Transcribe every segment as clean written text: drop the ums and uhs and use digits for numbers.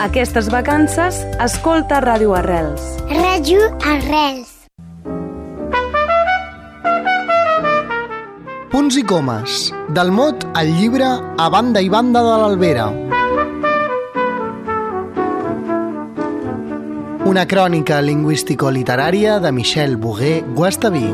Aquestes vacances, escolta Ràdio Arrels. Ràdio Arrels. Punts i comes, del mot al llibre A banda i banda de l'Albera. Una crònica lingüístico-literària de Michel Bogué-Guastaví.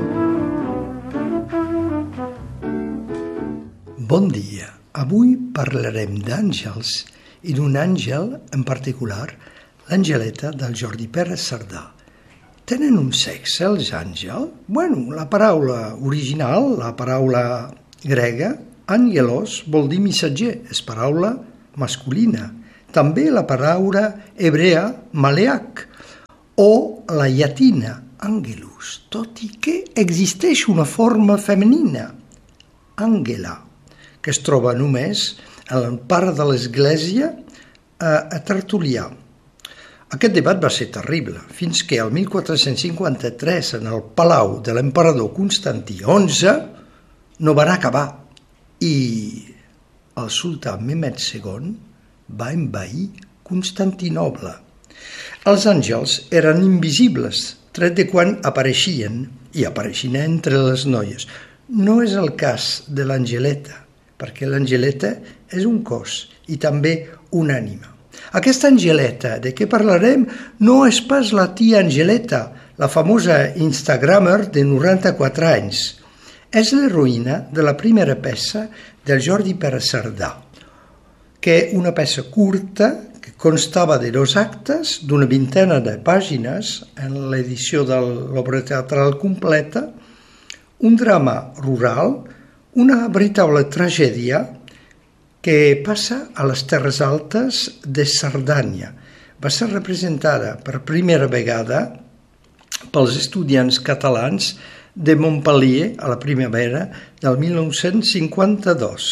Bon dia. Avui parlarem d'àngels i d'un àngel en particular, l'Angeleta del Jordi Pérez Cerdà. Tenen un sexe, els àngels? La paraula original, la paraula grega, angelos, vol dir missatger, és paraula masculina. També la paraula hebrea, maleac, o la llatina, angelus, tot i que existeix una forma femenina, angela, que es troba només en part de l'Església a Tertulià. Aquest debat va ser terrible, fins que el 1453, en el palau de l'emperador Constantí XI, no van acabar i el sultà Mehmed II va envair Constantinoble. Els àngels eren invisibles, tret de quan apareixien, i apareixien entre les noies. No és el cas de l'Angeleta, perquè l'Angeleta és un cos i també una ànima. Aquesta Angeleta de què parlarem no és pas la tia Angeleta, la famosa instagramer de 94 anys. És l'heroïna de la primera peça del Jordi Pérez Cerdà, que és una peça curta que constava de 2 actes, d'una vintena de pàgines en l'edició de l'obra teatral completa, un drama rural, una veritable tragèdia que passa a les Terres Altes de Cerdanya. Va ser representada per primera vegada pels estudiants catalans de Montpellier a la primavera del 1952.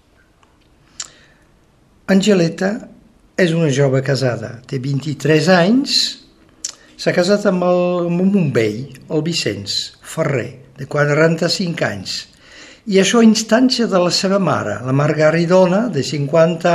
Angeleta és una jove casada, té 23 anys, s'ha casat amb un vell, el Vicenç Ferrer, de 45 anys, i això a instància de la seva mare, la Margaridona, de 50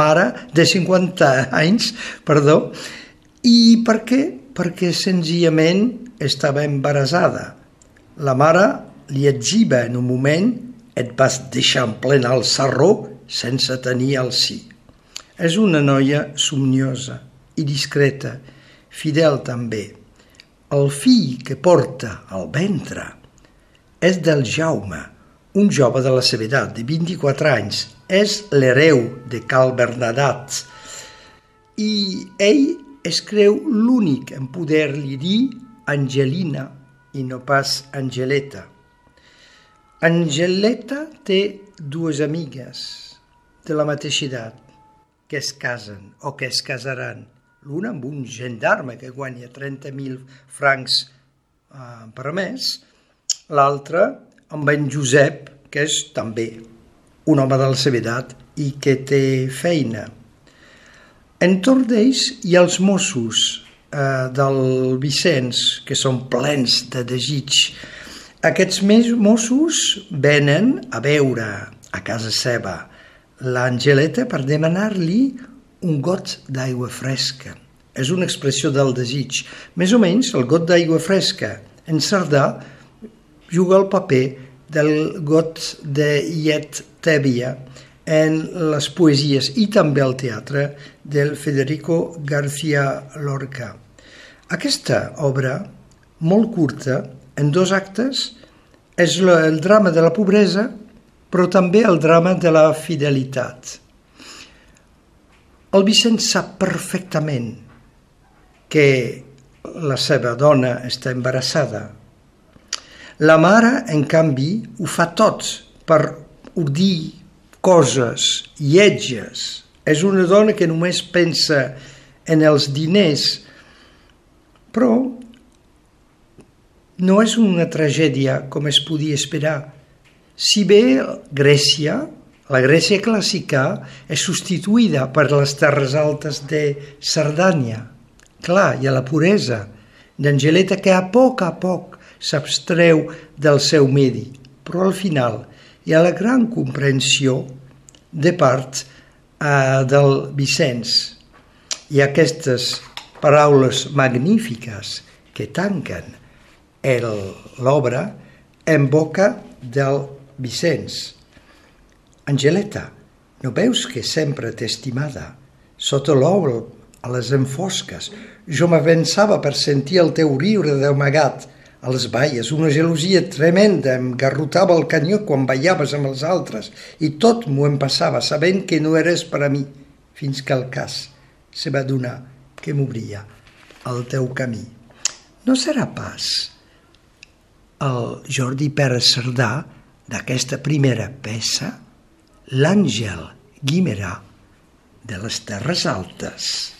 anys, i per què? Perquè senzillament estava embarassada. La mare li etziba en un moment: et vas deixar emplenar el sarró sense tenir el sí. És una noia somniosa i discreta, fidel també. El fill que porta al ventre és del Jaume, un jove de la seva edat, de 24 anys. És l'hereu de Cal Bernadat. I ell es creu l'únic en poder-li dir Angelina i no pas Angeleta. Angeleta té 2 amigues de la mateixa edat que es casen o que es casaran. L'una amb un gendarme que guanya 30.000 francs per mes, l'altra amb en Josep, que és també un home de la seva edat i que té feina. Entorn d'ells hi ha els Mossos del Vicenç, que són plens de desig. Aquests Mossos venen a veure a casa seva l'Angeleta per demanar-li un got d'aigua fresca. És una expressió del desig. Més o menys, el got d'aigua fresca en Cerdà juga el paper del got de llet tèbia en les poesies i també al teatre del Federico García Lorca. Aquesta obra, molt curta, en 2 actes, és el drama de la pobresa, però també el drama de la fidelitat. El Vicenç sap perfectament que la seva dona està embarassada. La mare, en canvi, ho fa tot per dir coses lletges. És una dona que només pensa en els diners, però no és una tragèdia com es podia esperar. Si bé Grècia, la Grècia clàssica, és substituïda per les Terres Altes de Cerdanya. Clar, hi ha la puresa d'Angeleta que a poc s'abstreu del seu medi, però al final hi ha la gran comprensió de part del Vicenç. I aquestes paraules magnífiques que tanquen l'obra en boca del Vicenç. Angeleta, no veus que sempre t'he estimada? Sota l'obra, a les enfosques, jo m'avançava per sentir el teu riure d'amagat a les baies. Una gelosia tremenda em garrotava el canyó quan ballaves amb els altres i tot m'ho em passava sabent que no eres per a mi, fins que el cas se va donar que m'obria el teu camí. No serà pas el Jordi Pere Cerdà d'aquesta primera peça, l'Àngel Guimerà de les Terres Altes.